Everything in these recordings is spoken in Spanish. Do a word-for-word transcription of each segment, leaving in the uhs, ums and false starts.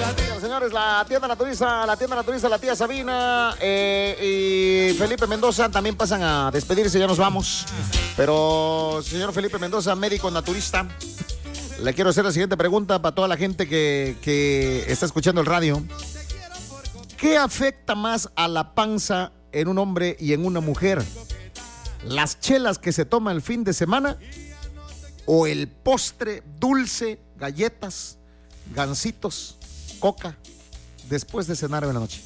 Señores, la tienda naturista, la tienda naturista, la tía Sabina eh, y Felipe Mendoza también pasan a despedirse, ya nos vamos. Pero, señor Felipe Mendoza, médico naturista, le quiero hacer la siguiente pregunta para toda la gente que, que está escuchando el radio. ¿Qué afecta más a la panza en un hombre y en una mujer? ¿Las chelas que se toma el fin de semana o el postre dulce, galletas, gancitos, coca, después de cenar en la noche?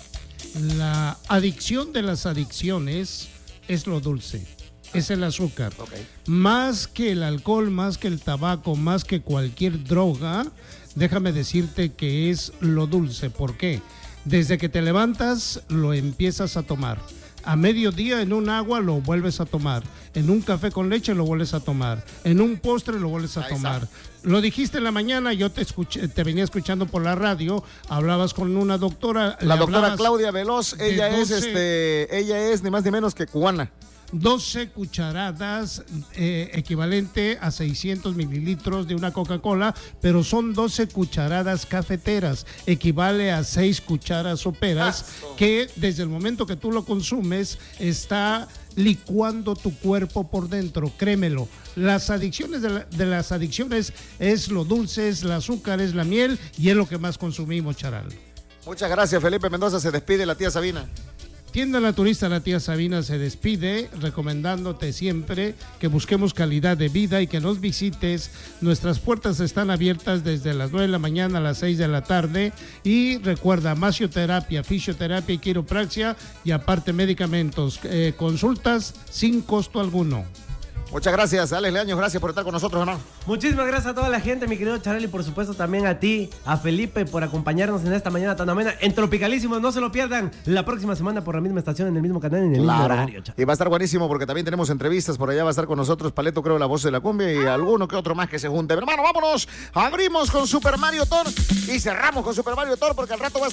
La adicción de las adicciones es lo dulce, es el azúcar. Okay. Más que el alcohol, más que el tabaco, más que cualquier droga, déjame decirte que es lo dulce. ¿Por qué? Desde que te levantas lo empiezas a tomar. A mediodía en un agua lo vuelves a tomar, en un café con leche lo vuelves a tomar, en un postre lo vuelves a tomar. Lo dijiste en la mañana, yo te escuché, te venía escuchando por la radio, hablabas con una doctora. La doctora Claudia Veloz, ella es doce, este, ella es ni más ni menos que cubana. doce cucharadas eh, equivalente a seiscientos mililitros de una Coca-Cola, pero son doce cucharadas cafeteras, equivale a seis cucharas soperas, que desde el momento que tú lo consumes está licuando tu cuerpo por dentro, créemelo. Las adicciones de, la, de las adicciones es lo dulce, es el azúcar, es la miel y es lo que más consumimos, Charal. Muchas gracias, Felipe Mendoza. Se despide la tía Sabina. Tienda Naturista, la tía Sabina se despide recomendándote siempre que busquemos calidad de vida y que nos visites. Nuestras puertas están abiertas desde las nueve de la mañana a las seis de la tarde y recuerda, masioterapia, fisioterapia y quiropraxia y aparte medicamentos, eh, consultas sin costo alguno. Muchas gracias, Alex Leaños, gracias por estar con nosotros, hermano. Muchísimas gracias a toda la gente, mi querido Charal, y por supuesto también a ti, a Felipe, por acompañarnos en esta mañana tan amena, en Tropicalísimo. No se lo pierdan la próxima semana por la misma estación, en el mismo canal, en el Claro. mismo horario, Charal. Y va a estar buenísimo porque también tenemos entrevistas. Por allá va a estar con nosotros Paleto, creo, la voz de la cumbia, y alguno que otro más que se junte. Hermano, vámonos, abrimos con Super Mario Thor y cerramos con Super Mario Thor porque al rato va a estar